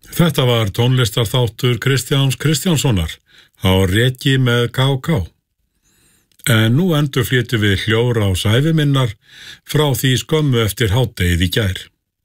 Þetta var tónlistarþáttur Kristjáns Kristjánssonar á Reki með KK. En nú endurflytjum við hljóra á sæfiminnar frá því skömmu eftir hádegið í gær.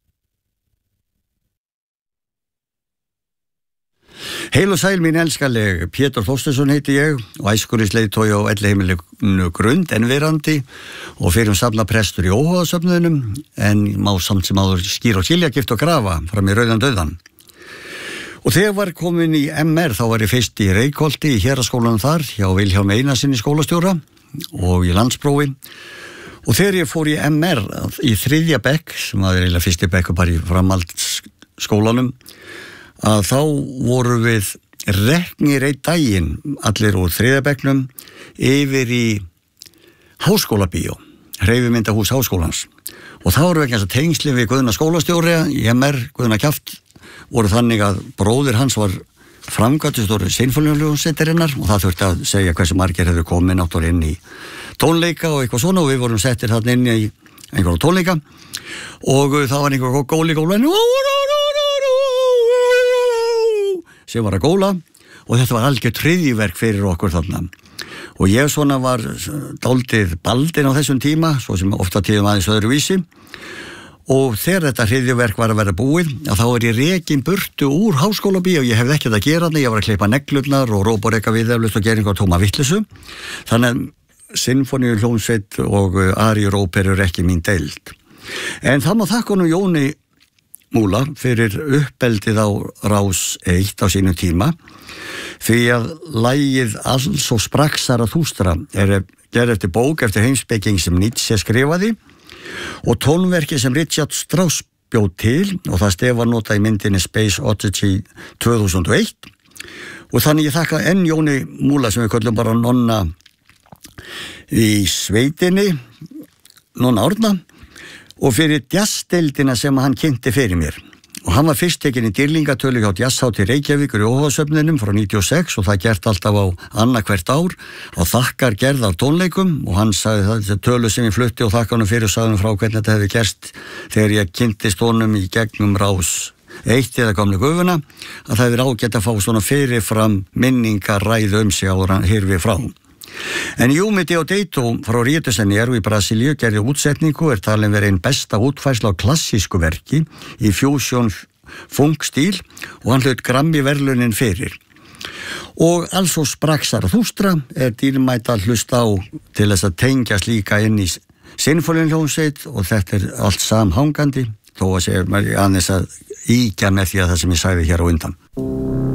Heil og sæl mín elskarleg, Pétur Þorsteinsson heiti ég og æskulisleiðtogi á Elliheimilinu Grund en verandi og fyrir safna prestur í óháðasöfnuðinum en má samt sem áður skýra og skilja, gift og grafa fram í rauðan dauðan. Og þegar var komin í MR þá var ég fyrst í Reykholti í héraðsskólanum þar hjá Vilhjálmi Einarssyni skólastjóra og í landsprófi og þegar ég fór í MR í 3. bekk sem var eiginlega fyrsti bekk bara í framhaldsskólanum að þá voru við reknir einn daginn allir úr 3. bekknum yfir í háskólabíó, hreyfimyndahús háskólans og þá voru vegna þess að tengslin við Guðna skólastjóri í MR, Guðna Kjaft voru þannig að bróðir hans var framkvæmdastjóri sinfóníuhljómsveitarinnar og það þurfti að segja hversu margir hefðu komið náttúrulega inn í tónleika og eitthvað svona og við vorum settir þarna inn í einhverja tónleika og það var einhver góli sem var að góla og þetta var algjör hryðjuverk fyrir okkur þarna og ég svona var dálítið baldinn á þessum tíma svo sem ofta tíðum aðeins öðruvísi og þegar þetta hryðjuverk var að vera búið að þá ég rekinn burtu úr háskólabíó og ég hefði ekkert að gera þarna, ég var að klippa neglurnar og rópa og reka viðeflust og gera einhver tóma vitleysu þannig að sinfóníuhljómsveit og aríuróper eru ekki mín deild en það má þakka honum Jóni Múla fyrir uppeldið á Rás 1 á sínum tíma því að lagið Alls og sprakk Zarathustra gerð eftir bók eftir heimspeking sem Nietzsche skrifaði og tónverkið sem Richard Strauss bjó til og það stef var notað í myndinni Space Odyssey 2001 og þannig ég þakka enn Jóni Múla sem við köllum bara nonna í sveitinni Nonna Árna og fyrir jazzdeildina sem hann kynnti fyrir mér. Og hann var fyrst tekinn í dýrlingatölu hjá Jazzhátíð Reykjavíkur í óháðasöfnuðinum frá 96 og það gert alltaf á annað hvert ár á þakkar gerð af tónleikum og hann sagði þetta tölu sem ég flutti og þakka hann fyrir og sagði hann frá hvernig þetta hefði gerst þegar ég kynntist honum í gegnum Rás 1 eða gamlu gufuna að það hefði ágætt að fá svona fyrirfram minningaræðu sig áður hann hirfi frá. En Yumi Deodato frá Rio de Janeiro í Brasilíu gerði útsetningu talin verið einn besta útfærsla á klassísku verki í fusion funkstíl og hann hlaut Grammy-verðlaunin fyrir. Og Alls og sprakk Zarathustra dýrmætt að hlusta á til þess að tengjast líka inn í sinfóníuhljómsveit og þetta allt samhangandi þó að segja aðeins að íkja með því að það sem ég sagði hér á undan.